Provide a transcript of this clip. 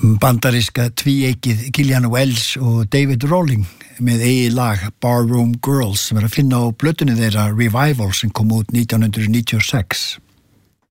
Bandaríska tvíeikið Gillian Wells og David Rolling með eigið lag Barroom Girls sem að finna á plötunni þeirra Revival sem kom út 1996.